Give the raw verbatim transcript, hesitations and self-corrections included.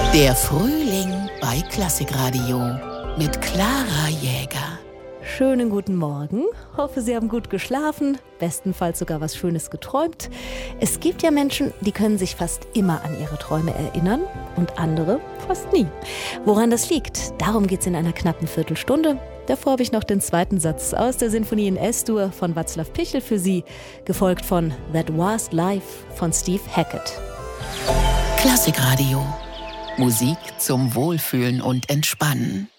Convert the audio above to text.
Der Frühling bei Klassikradio mit Clara Jäger. Schönen guten Morgen. Hoffe, Sie haben gut geschlafen, bestenfalls sogar was Schönes geträumt. Es gibt ja Menschen, die können sich fast immer an ihre Träume erinnern und andere fast nie. Woran das liegt, darum geht's in einer knappen Viertelstunde. Davor habe ich noch den zweiten Satz aus der Sinfonie in S-Dur von Václav Pichel für Sie, gefolgt von That Was Life von Steve Hackett. Klassikradio. Musik zum Wohlfühlen und Entspannen.